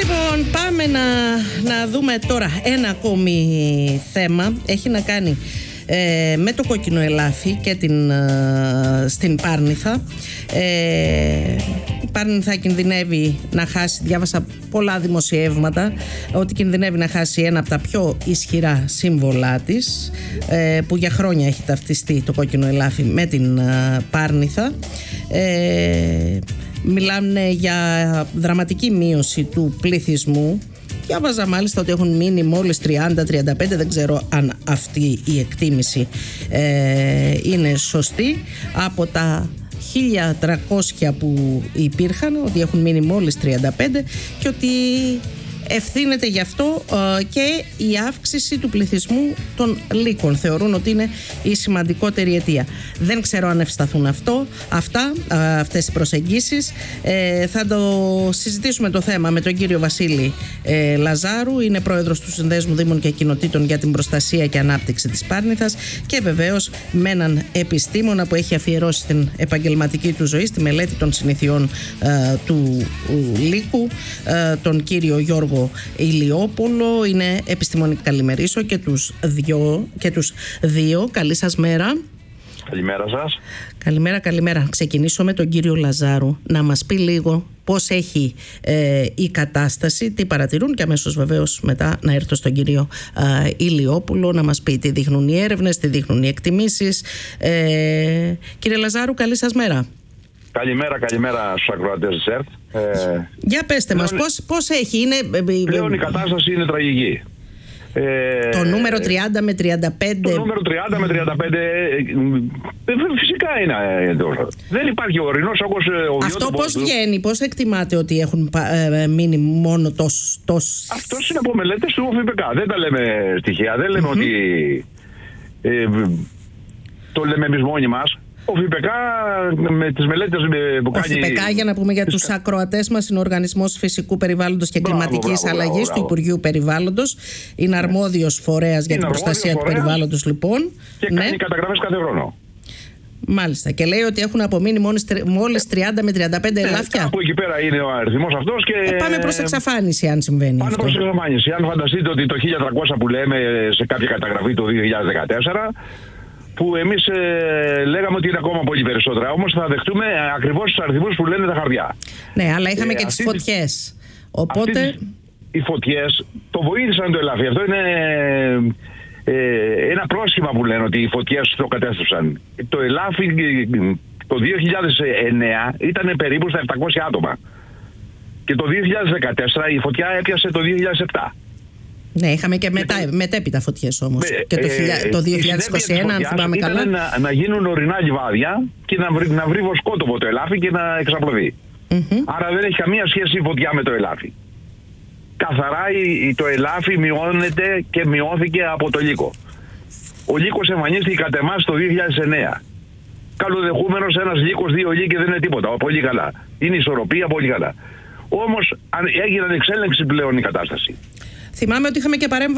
Λοιπόν, πάμε να δούμε τώρα ένα ακόμη θέμα. Έχει να κάνει με το κόκκινο ελάφι και στην Πάρνηθα. Η Πάρνηθα κινδυνεύει να χάσει, διάβασα πολλά δημοσιεύματα, ότι κινδυνεύει να χάσει ένα από τα πιο ισχυρά σύμβολά της, που για χρόνια έχει ταυτιστεί το κόκκινο ελάφι με την Πάρνηθα. Μιλάνε για δραματική μείωση του πληθυσμού. Διάβαζα μάλιστα ότι έχουν μείνει μόλις 30-35, δεν ξέρω αν αυτή η εκτίμηση είναι σωστή, από τα 1.300 που υπήρχαν, ότι έχουν μείνει μόλις 35 και ότι ευθύνεται γι' αυτό και η αύξηση του πληθυσμού των λύκων. Θεωρούν ότι είναι η σημαντικότερη αιτία. Δεν ξέρω αν ευσταθούν αυτές οι προσεγγίσεις. Θα το συζητήσουμε το θέμα με τον κύριο Βασίλη Λαζάρου. Είναι πρόεδρος του Συνδέσμου Δήμων και Κοινοτήτων για την Προστασία και Ανάπτυξη της Πάρνηθας, και βεβαίως με έναν επιστήμονα που έχει αφιερώσει την επαγγελματική του ζωή στη μελέτη των συνηθιών του λύκου, τον κύριο Γιώργο Ηλιόπουλο. Είναι επιστημονική. Καλημερίσω και τους δύο. Καλή σας μέρα. Καλημέρα σας. Καλημέρα. Ξεκινήσω με τον κύριο Λαζάρου να μας πει λίγο πώς έχει η κατάσταση, τι παρατηρούν, και αμέσως βεβαίως μετά να έρθω στον κύριο Ηλιόπουλο να μας πει τι δείχνουν οι έρευνες, τι δείχνουν οι εκτιμήσεις. Κύριε Λαζάρου, καλή σας μέρα. Καλημέρα στους ακροατές της ΕΡΤ. Για πέστε μας, πώς έχει, πλέον η κατάσταση είναι τραγική. Το νούμερο 30 με 35. Το νούμερο 30 με 35 φυσικά είναι. Δεν υπάρχει ορεινός όγκος. Αυτό πώς βγαίνει, πώς εκτιμάτε ότι έχουν μείνει μόνο τόσο. Αυτός είναι από μελέτες του ΟΦΠΚ. Δεν τα λέμε στοιχεία, δεν λέμε ότι το λέμε εμείς μόνοι μας. Ο ΦΠΚ με τις μελέτες που κάνει... Ο ΦΠΚ, για να πούμε για τους ακροατές μας, είναι ο Οργανισμός Φυσικού Περιβάλλοντος και Κλιματικής Αλλαγής του Υπουργείου Περιβάλλοντος. Είναι αρμόδιος φορέας για την προστασία του περιβάλλοντος, λοιπόν. Και κάνει καταγραφές κάθε χρόνο. Μάλιστα. Και λέει ότι έχουν απομείνει μόλις 30 με 35 ελάφια. Από εκεί πέρα είναι ο αριθμός αυτός. Και πάμε προς εξαφάνιση, αν συμβαίνει. Πάμε προς εξαφάνιση. Αν φανταστείτε ότι το 1300 που λέμε σε κάποια καταγραφή το 2014. Που εμείς λέγαμε ότι είναι ακόμα πολύ περισσότερα. Όμως θα δεχτούμε ακριβώς τους αριθμούς που λένε τα χαρτιά. Ναι, αλλά είχαμε και τις φωτιές. Οπότε οι φωτιές το βοήθησαν το ελάφι. Αυτό είναι ένα πρόσχημα που λένε ότι οι φωτιές το κατέστρεψαν. Το ελάφι το 2009 ήταν περίπου στα 700 άτομα. Και το 2014 η φωτιά έπιασε το 2007. Ναι, είχαμε και μετέπειτα φωτιές όμως. Και το 2021, αν θυμάμαι καλά. Να γίνουν ορεινά λιβάδια και να βρει βοσκότοπο το ελάφι και να εξαπλωθεί. Άρα δεν έχει καμία σχέση η φωτιά με το ελάφι. Καθαρά το ελάφι μειώνεται και μειώθηκε από το λύκο. Ο λύκος εμφανίστηκε κατ' εμάς το 2009. Καλοδεχούμενος ένας λύκος, δύο λύκοι δεν είναι τίποτα. Πολύ καλά. Είναι ισορροπία, πολύ καλά. Όμως έγινε εξέλιξη πλέον η κατάσταση. Θυμάμαι ότι είχαμε και παρέμβαση